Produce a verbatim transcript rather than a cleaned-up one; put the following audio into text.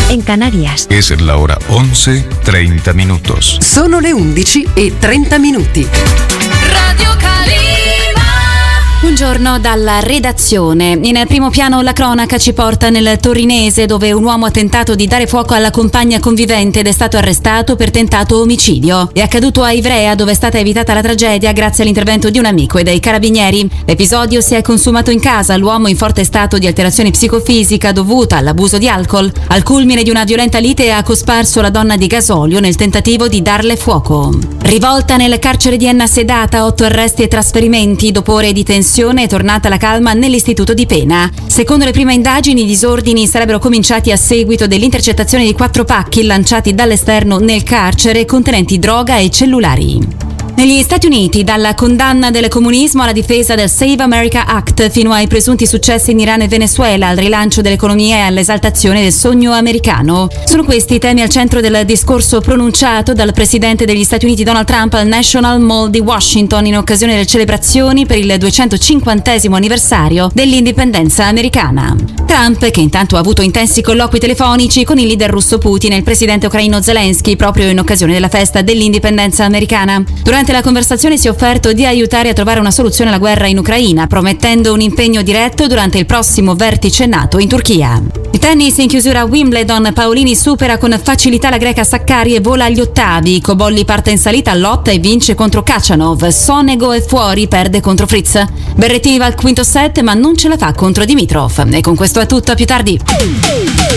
en Canarias. Es la hora once treinta minutos. Sono le undici e trenta minuti. Radio Calima. Buongiorno dalla redazione. In primo piano la cronaca ci porta nel Torinese, dove un uomo ha tentato di dare fuoco alla compagna convivente ed è stato arrestato per tentato omicidio. È accaduto a Ivrea, dove è stata evitata la tragedia grazie all'intervento di un amico e dei carabinieri. L'episodio si è consumato in casa, l'uomo in forte stato di alterazione psicofisica dovuta all'abuso di alcol. Al culmine di una violenta lite ha cosparso la donna di gasolio nel tentativo di darle fuoco. Rivolta nel carcere di Enna sedata, otto arresti e trasferimenti. Dopo ore di tensione è tornata la calma nell'istituto di pena. Secondo le prime indagini, i disordini sarebbero cominciati a seguito dell'intercettazione di quattro pacchi lanciati dall'esterno nel carcere contenenti droga e cellulari. Negli Stati Uniti, dalla condanna del comunismo alla difesa del Save America Act fino ai presunti successi in Iran e Venezuela, al rilancio dell'economia e all'esaltazione del sogno americano. Sono questi i temi al centro del discorso pronunciato dal presidente degli Stati Uniti Donald Trump al National Mall di Washington in occasione delle celebrazioni per il duecentocinquantesimo anniversario dell'indipendenza americana. Trump, che intanto ha avuto intensi colloqui telefonici con il leader russo Putin e il presidente ucraino Zelensky proprio in occasione della festa dell'indipendenza americana. Durante la conversazione si è offerto di aiutare a trovare una soluzione alla guerra in Ucraina, promettendo un impegno diretto durante il prossimo vertice NATO in Turchia. Il tennis in chiusura a Wimbledon, Paolini supera con facilità la greca Sakkari e vola agli ottavi. Cobolli parte in salita, lotta e vince contro Khachanov. Sonego è fuori, perde contro Fritz. Berrettini va al quinto set ma non ce la fa contro Dimitrov. E con questo è tutto, a più tardi.